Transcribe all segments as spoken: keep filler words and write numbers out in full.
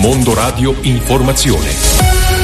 Mondo Radio Informazione.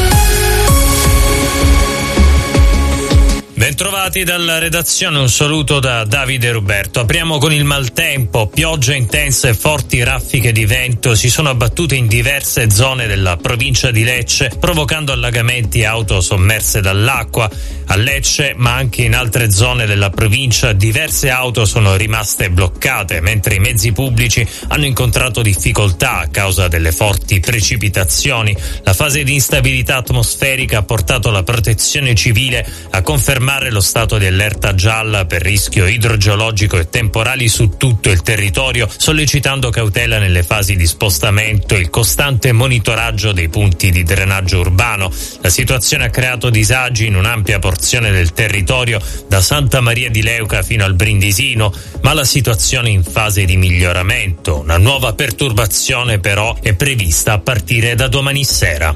Bentrovati dalla redazione, un saluto da Davide Ruberto. Apriamo con il maltempo. Piogge intense e forti raffiche di vento si sono abbattute in diverse zone della provincia di Lecce, provocando allagamenti e auto sommerse dall'acqua. A Lecce, ma anche in altre zone della provincia, diverse auto sono rimaste bloccate, mentre i mezzi pubblici hanno incontrato difficoltà a causa delle forti precipitazioni. La fase di instabilità atmosferica ha portato la Protezione Civile a confermare lo stato di allerta gialla per rischio idrogeologico e temporali su tutto il territorio, sollecitando cautela nelle fasi di spostamento e il costante monitoraggio dei punti di drenaggio urbano. La situazione ha creato disagi in un'ampia porzione del territorio, da Santa Maria di Leuca fino al Brindisino, ma la situazione è in fase di miglioramento. Una nuova perturbazione però è prevista a partire da domani sera.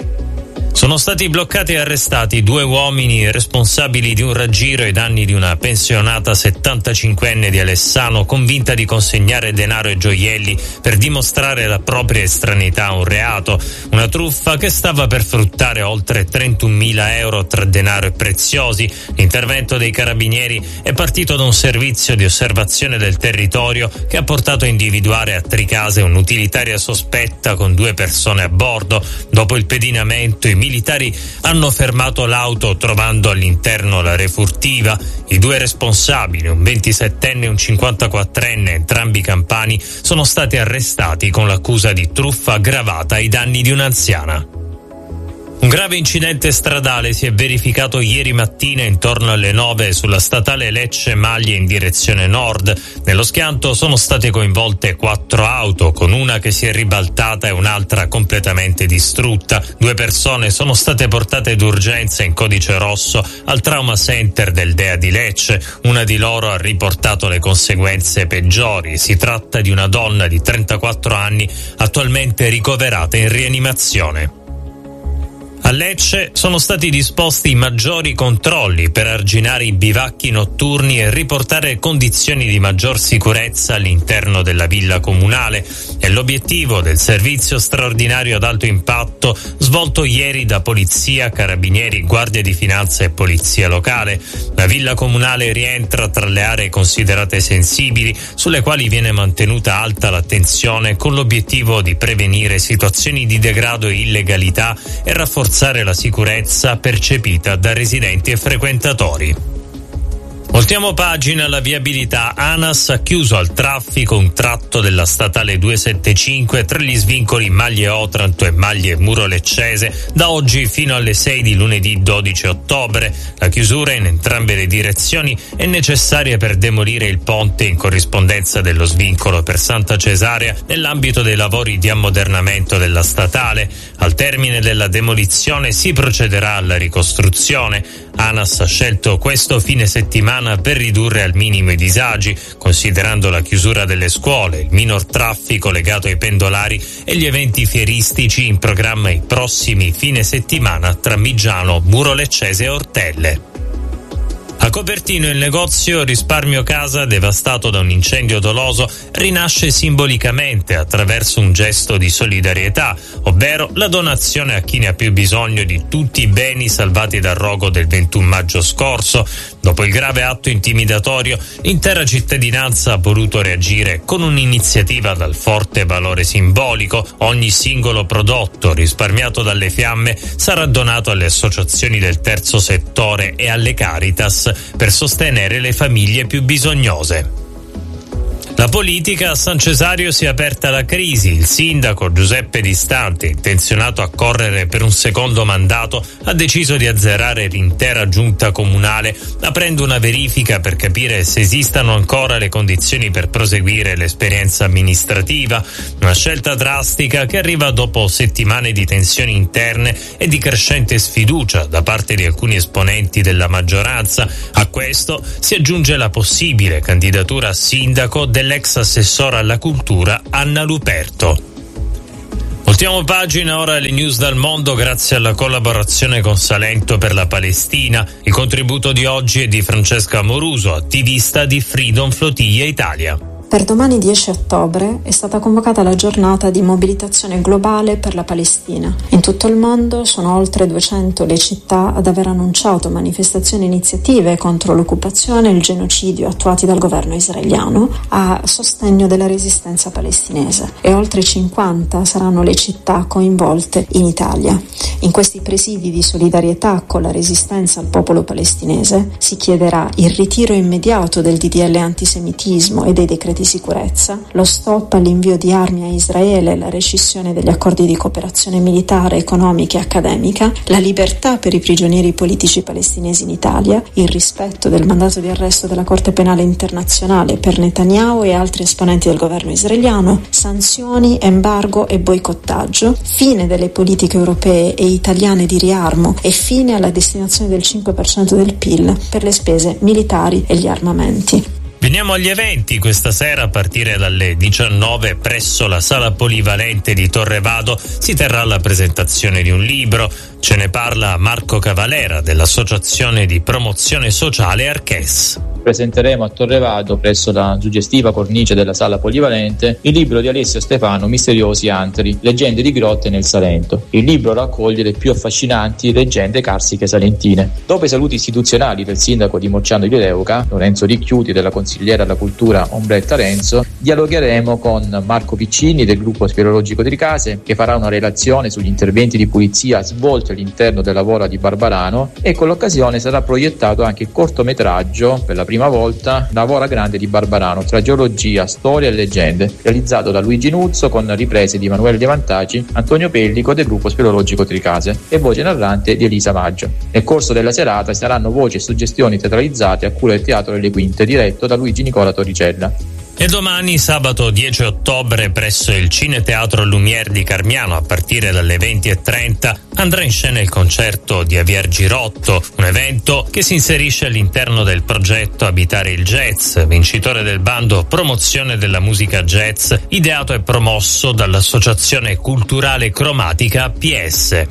Sono stati bloccati e arrestati due uomini responsabili di un raggiro ai danni di una pensionata settantacinquenne di Alessano, convinta di consegnare denaro e gioielli per dimostrare la propria estraneità a un reato. Una truffa che stava per fruttare oltre trentunomila euro tra denaro e preziosi. L'intervento dei carabinieri è partito da un servizio di osservazione del territorio che ha portato a individuare a Tricase un'utilitaria sospetta con due persone a bordo. Dopo il pedinamento, i militari hanno fermato l'auto trovando all'interno la refurtiva. I due responsabili, un ventisettenne e un cinquantaquattrenne, entrambi campani, sono stati arrestati con l'accusa di truffa aggravata ai danni di un'anziana. Un grave incidente stradale si è verificato ieri mattina intorno alle nove sulla statale Lecce-Maglie in direzione nord. Nello schianto sono state coinvolte quattro auto, con una che si è ribaltata e un'altra completamente distrutta. Due persone sono state portate d'urgenza in codice rosso al Trauma Center del Dea di Lecce. Una di loro ha riportato le conseguenze peggiori. Si tratta di una donna di trentaquattro anni, attualmente ricoverata in rianimazione. A Lecce sono stati disposti maggiori controlli per arginare i bivacchi notturni e riportare condizioni di maggior sicurezza all'interno della villa comunale. È l'obiettivo del servizio straordinario ad alto impatto svolto ieri da Polizia, Carabinieri, Guardia di Finanza e Polizia Locale. La villa comunale rientra tra le aree considerate sensibili, sulle quali viene mantenuta alta l'attenzione con l'obiettivo di prevenire situazioni di degrado e illegalità e rafforzare la sicurezza percepita da residenti e frequentatori. Voltiamo pagina. La viabilità. ANAS ha chiuso al traffico un tratto della statale duecentosettantacinque tra gli svincoli Maglie Otranto e Maglie Muro Leccese da oggi fino alle sei di lunedì dodici ottobre. La chiusura in entrambe le direzioni è necessaria per demolire il ponte in corrispondenza dello svincolo per Santa Cesarea nell'ambito dei lavori di ammodernamento della statale. Al termine della demolizione si procederà alla ricostruzione. ANAS ha scelto questo fine settimana per ridurre al minimo i disagi, considerando la chiusura delle scuole, il minor traffico legato ai pendolari e gli eventi fieristici in programma i prossimi fine settimana tra Migiano, Muro Leccese e Ortelle. A Copertino il negozio Risparmio Casa, devastato da un incendio doloso, rinasce simbolicamente attraverso un gesto di solidarietà, ovvero la donazione a chi ne ha più bisogno di tutti i beni salvati dal rogo del ventuno maggio scorso. Dopo il grave atto intimidatorio, l'intera cittadinanza ha voluto reagire con un'iniziativa dal forte valore simbolico. Ogni singolo prodotto risparmiato dalle fiamme sarà donato alle associazioni del terzo settore e alle Caritas per sostenere le famiglie più bisognose. La politica. A San Cesario si è aperta la crisi. Il sindaco Giuseppe Distante, intenzionato a correre per un secondo mandato, ha deciso di azzerare l'intera giunta comunale, aprendo una verifica per capire se esistano ancora le condizioni per proseguire l'esperienza amministrativa. Una scelta drastica che arriva dopo settimane di tensioni interne e di crescente sfiducia da parte di alcuni esponenti della maggioranza. A questo si aggiunge la possibile candidatura a sindaco del l'ex assessora alla cultura Anna Luperto. Voltiamo pagina, ora le news dal mondo grazie alla collaborazione con Salento per la Palestina. Il contributo di oggi è di Francesca Moruso, attivista di Freedom Flotilla Italia. Per domani dieci ottobre è stata convocata la giornata di mobilitazione globale per la Palestina. In tutto il mondo sono oltre duecento le città ad aver annunciato manifestazioni e iniziative contro l'occupazione e il genocidio attuati dal governo israeliano a sostegno della resistenza palestinese, e oltre cinquanta saranno le città coinvolte in Italia. In questi presidi di solidarietà con la resistenza al popolo palestinese si chiederà il ritiro immediato del D D L antisemitismo e dei decreti di sicurezza, lo stop all'invio di armi a Israele, la rescissione degli accordi di cooperazione militare, economica e accademica, la libertà per i prigionieri politici palestinesi in Italia, il rispetto del mandato di arresto della Corte Penale Internazionale per Netanyahu e altri esponenti del governo israeliano, sanzioni, embargo e boicottaggio, fine delle politiche europee e italiane di riarmo e fine alla destinazione del cinque per cento del P I L per le spese militari e gli armamenti. Veniamo agli eventi. Questa sera a partire dalle diciannove presso la Sala Polivalente di Torrevado si terrà la presentazione di un libro. Ce ne parla Marco Cavalera dell'Associazione di Promozione Sociale Arches. Presenteremo a Torrevado, presso la suggestiva cornice della Sala Polivalente, il libro di Alessio Stefano Misteriosi Anteri, leggende di grotte nel Salento. Il libro raccoglie le più affascinanti leggende carsiche salentine. Dopo i saluti istituzionali del sindaco di Mocciano di Leuca, Lorenzo Ricchiuti, della consigliera alla cultura Ombretta Renzo, dialogheremo con Marco Piccini del gruppo speleologico Tricase, che farà una relazione sugli interventi di pulizia svolti all'interno della Vora di Barbarano, e con l'occasione sarà proiettato anche il cortometraggio, per la prima volta, La Vora Grande di Barbarano, tra geologia, storia e leggende, realizzato da Luigi Nuzzo con riprese di Emanuele De Vantaggi, Antonio Pellico del gruppo speleologico Tricase e voce narrante di Elisa Maggio. Nel corso della serata saranno voci e suggestioni teatralizzate a cura del Teatro delle Quinte, diretto da Luigi Nicola Torricella. E domani, sabato dieci ottobre, presso il Cineteatro Lumière di Carmiano, a partire dalle venti e trenta, andrà in scena il concerto di Javier Girotto, un evento che si inserisce all'interno del progetto Abitare il Jazz, vincitore del bando Promozione della musica jazz, ideato e promosso dall'Associazione Culturale Cromatica P S.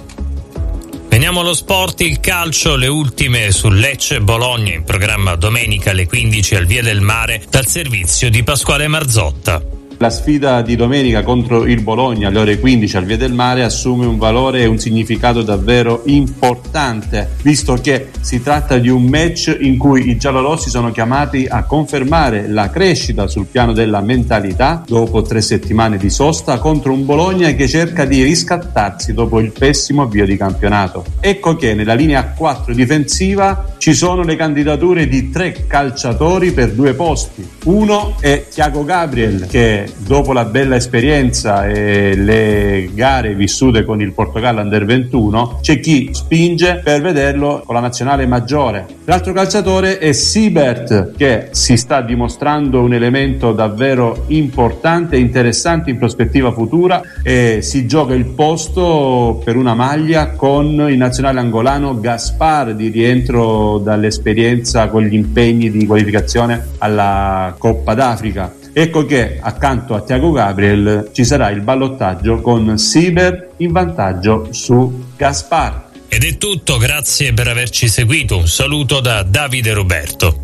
Veniamo allo sport, il calcio, le ultime su Lecce Bologna, in programma domenica alle quindici al Via del Mare dal servizio di Pasquale Marzotta. La sfida di domenica contro il Bologna alle ore quindici al Via del Mare assume un valore e un significato davvero importante, visto che si tratta di un match in cui i giallorossi sono chiamati a confermare la crescita sul piano della mentalità dopo tre settimane di sosta contro un Bologna che cerca di riscattarsi dopo il pessimo avvio di campionato. Ecco che nella linea quattro difensiva ci sono le candidature di tre calciatori per due posti. Uno è Thiago Gabriel, che dopo la bella esperienza e le gare vissute con il Portogallo Under ventuno, c'è chi spinge per vederlo con la nazionale maggiore. L'altro calciatore è Siebert, che si sta dimostrando un elemento davvero importante e interessante in prospettiva futura, e si gioca il posto per una maglia con il nazionale angolano Gaspar, di rientro dall'esperienza con gli impegni di qualificazione alla Coppa d'Africa. Ecco che accanto a Thiago Gabriel ci sarà il ballottaggio con Siebert in vantaggio su Gaspar. Ed è tutto, grazie per averci seguito. Un saluto da Davide Roberto.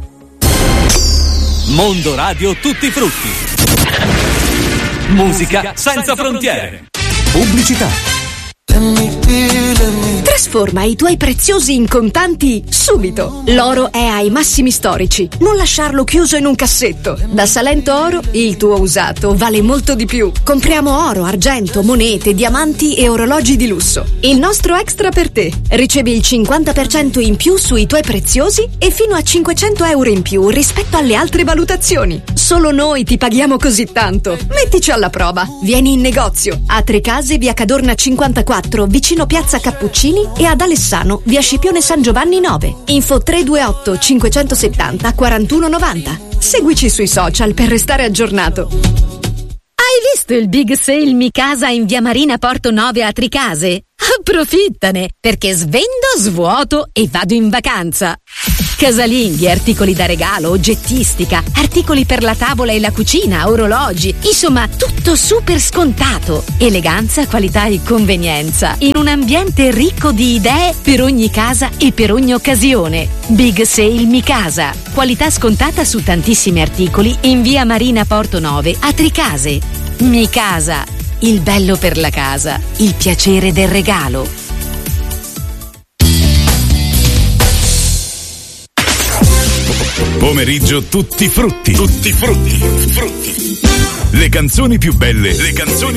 Mondo Radio Tutti Frutti. Musica senza frontiere. Pubblicità. Trasforma i tuoi preziosi in contanti subito. L'oro è ai massimi storici. Non lasciarlo chiuso in un cassetto. Da Salento Oro il tuo usato vale molto di più. Compriamo oro, argento, monete, diamanti e orologi di lusso. Il nostro extra per te. Ricevi il cinquanta per cento in più sui tuoi preziosi e fino a cinquecento euro in più rispetto alle altre valutazioni. Solo noi ti paghiamo così tanto. Mettici alla prova. Vieni in negozio a Trecase, via Cadorna cinquantaquattro, vicino Piazza Cappuccini, e ad Alessano, via Scipione San Giovanni nove. Info tre due otto cinquecentosettanta quarantuno novanta. Seguici sui social per restare aggiornato. Hai visto il big sale Mi Casa in via Marina Porto nove a Tricase? Approfittane, perché svendo, svuoto e vado in vacanza. Casalinghi, articoli da regalo, oggettistica, articoli per la tavola e la cucina, orologi, insomma tutto super scontato. Eleganza, qualità e convenienza in un ambiente ricco di idee per ogni casa e per ogni occasione. Big Sale Mi Casa, qualità scontata su tantissimi articoli in via Marina Porto nove a Tricase. Mi Casa, il bello per la casa, il piacere del regalo. Pomeriggio tutti frutti. Tutti frutti. Frutti. Le canzoni più belle. Le canzoni